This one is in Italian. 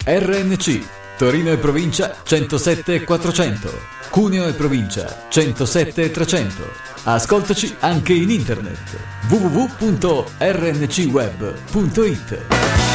RNC, Torino e provincia 107 400, Cuneo e provincia 107 300. Ascoltaci anche in internet www.rncweb.it.